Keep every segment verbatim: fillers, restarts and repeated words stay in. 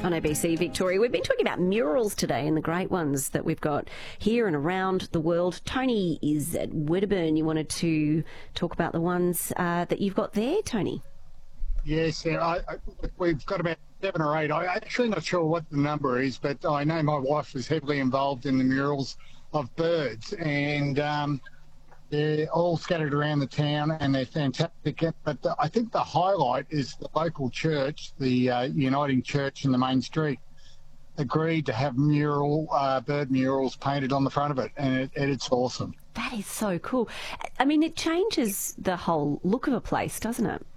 On A B C Victoria, we've been talking about murals today and the great ones that we've got here and around the world. Tony is at Wedderburn. You wanted to talk about the ones uh, that you've got there, Tony? Yes, yeah, I, I, we've got about seven or eight. I'm actually not sure what the number is, but I know my wife was heavily involved in the murals of birds, and um, they're all scattered around the town, and they're fantastic. But the, I think the highlight is the local church, the uh, Uniting Church in the main street, agreed to have mural uh, bird murals painted on the front of it, and it, it's awesome. That is so cool. I mean, it changes the whole look of a place, doesn't it?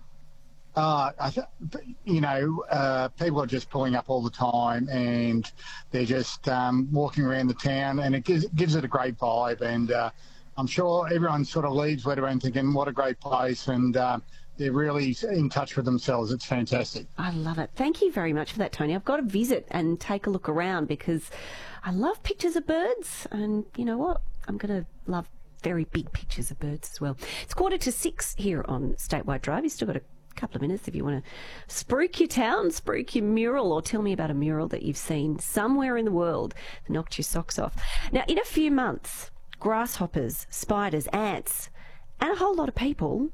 Uh, I th- you know, uh, people are just pulling up all the time, and they're just um, walking around the town, and it gives, gives it a great vibe. And uh, I'm sure everyone sort of leaves Wedderburn thinking, what a great place, and uh, they're really in touch with themselves. It's fantastic. I love it. Thank you very much for that, Tony. I've got to visit and take a look around because I love pictures of birds, and you know what? I'm going to love very big pictures of birds as well. It's quarter to six here on Statewide Drive. You've still got a couple of minutes if you want to spruik your town, spruik your mural, or tell me about a mural that you've seen somewhere in the world that knocked your socks off. Now, in a few months, grasshoppers, spiders, ants, and a whole lot of people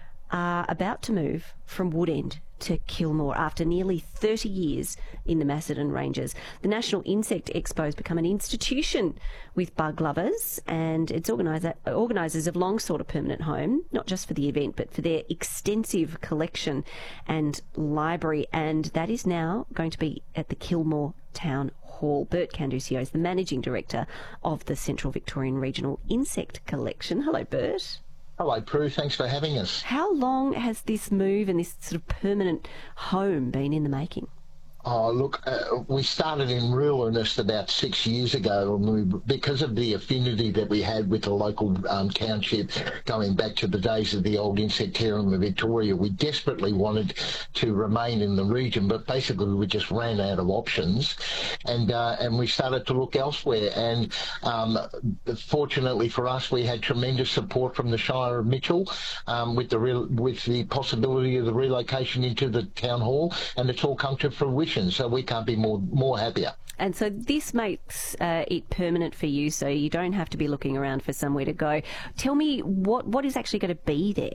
are about to move from Woodend to Kilmore after nearly thirty years in the Macedon Ranges. The National Insect Expo has become an institution with bug lovers, and its organiser, organisers have long sought a permanent home, not just for the event, but for their extensive collection and library, and that is now going to be at the Kilmore Town Hall. Bert Canducio is the Managing Director of the Central Victorian Regional Insect Collection. Hello, Bert. Hello, Prue. Thanks for having us. How long has this move and this sort of permanent home been in the making? Oh, look, uh, we started in real earnest about six years ago, and we, because of the affinity that we had with the local um, township going back to the days of the old Insectarium of Victoria, we desperately wanted to remain in the region, but basically we just ran out of options, and uh, and we started to look elsewhere. And um, fortunately for us, we had tremendous support from the Shire of Mitchell um, with the real, with the possibility of the relocation into the town hall, and it's all come to fruition. So we can't be more more happier. And so this makes uh, it permanent for you, so you don't have to be looking around for somewhere to go. Tell me what what is actually going to be there?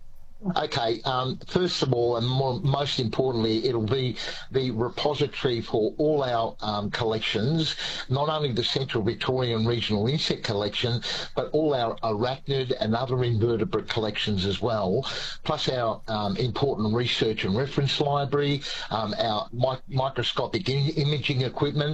Okay, um, first of all, and more, most importantly, it'll be the repository for all our um, collections, not only the Central Victorian Regional Insect Collection, but all our arachnid and other invertebrate collections as well, plus our um, important research and reference library, um, our mi- microscopic in- imaging equipment,